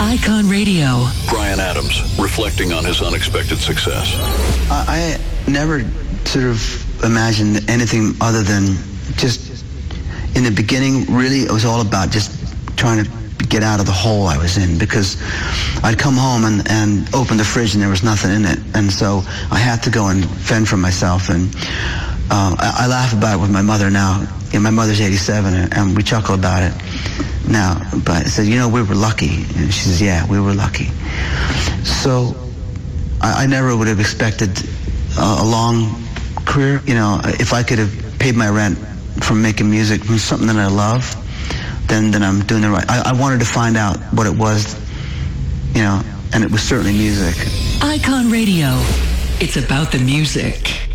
Icon Radio. Bryan Adams, reflecting on his unexpected success. I never sort of imagined anything other than just, in the beginning, really, it was all about just trying to get out of the hole I was in, because I'd come home and open the fridge and there was nothing in it. And so I had to go and fend for myself. And I laugh about it with my mother now. My mother's 87, and we chuckle about it now. But I said, we were lucky. And she says, yeah, we were lucky. So I never would have expected a long career. If I could have paid my rent from making music from something that I love, then I'm doing it right. I wanted to find out what it was, and it was certainly music. Icon Radio. It's about the music.